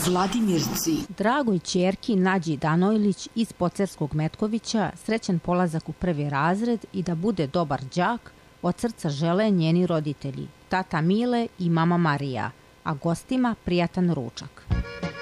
Vladimirci. Dragoj ćerki Nađi Danojlić iz Pocerskog Metkovića srećan polazak u prvi razred i da bude dobar đak od srca žele njeni roditelji, tata Mile i mama Marija, a gostima prijatan ručak.